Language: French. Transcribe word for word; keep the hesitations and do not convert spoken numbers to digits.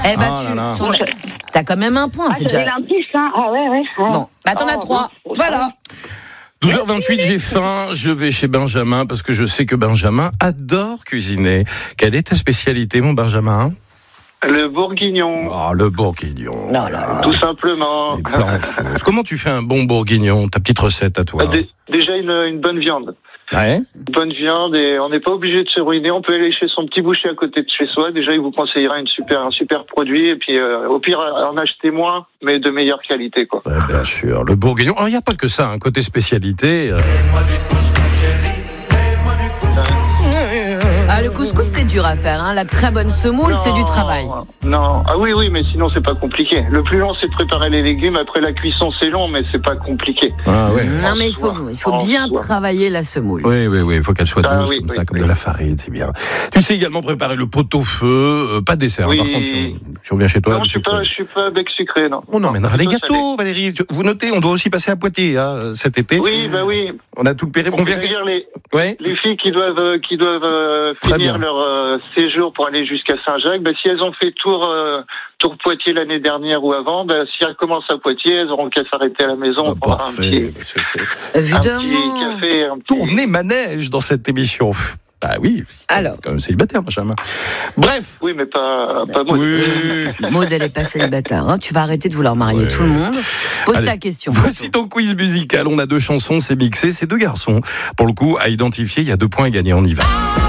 Eh ben, Ah tu là là. t'en as- t'as quand même un point, Ah, c'est j'avais déjà. l'indice, hein. Ah ouais, ouais. ouais. Bon, bah t'en as Oh, trois. bon, Voilà. douze heures vingt-huit, j'ai faim, je vais chez Benjamin parce que je sais que Benjamin adore cuisiner. Quelle est ta spécialité, mon Benjamin? Le bourguignon, Ah, le bourguignon. Non, là. tout simplement. Les plats en sauce. Comment tu fais un bon bourguignon? Ta petite recette à toi? Euh, dé- Déjà une, une bonne viande. Ouais. Une bonne viande et on n'est pas obligé de se ruiner. On peut aller chez son petit boucher à côté de chez soi. Déjà, il vous conseillera une super, un super produit. Et puis, euh, au pire, en acheter moins, mais de meilleure qualité, quoi. Ouais, bien sûr. Le bourguignon. Alors, il n'y a pas que ça, un côté spécialité. euh, Ah, le couscous, c'est dur à faire. Hein. La très bonne semoule, Non, c'est du travail. Non. Ah oui, oui, mais sinon, c'est pas compliqué. Le plus long, c'est de préparer les légumes. Après la cuisson, c'est long, mais c'est pas compliqué. Ah, ouais. Non, mais il faut, il faut En bien soi. travailler la semoule. Oui, oui, oui, il faut qu'elle soit douce, Ah, oui, comme oui, ça, comme oui. de la farine, c'est bien. Tu sais également préparer le pot-au-feu, euh, pas de dessert. Oui. Par contre, si on, si on vient chez toi, non, le je suis sucre. pas, je suis pas bec sucré, non. On emmènera les Plutôt gâteaux, Valérie. Vous notez, on doit aussi passer à Poitiers hein, cet été. salé. Oui, bah oui. On a tout le péré. On On vient. peut dire les, Ouais. les filles qui doivent, euh, qui doivent euh, Très bien. finir leur euh, séjour pour aller jusqu'à Saint-Jacques, bah, si elles ont fait tour, euh, tour Poitiers l'année dernière ou avant, bah, si elles commencent à Poitiers, elles auront qu'à s'arrêter à la maison. Ah, On prendra un parfait. petit, C'est- c'est- un petit Évidemment. café, un petit... Tourner manège dans cette émission. Ah oui. Alors. Quand même célibataire, Benjamin. Bref. Oui, mais pas, pas moi. Oui. Maud, elle est pas célibataire. Hein. Tu vas arrêter de vouloir marier Ouais. tout le monde. Pose Allez. ta question. Voici ton quiz musical. On a deux chansons, c'est mixé, c'est deux garçons. Pour le coup, à identifier, il y a deux points à gagner. On y va.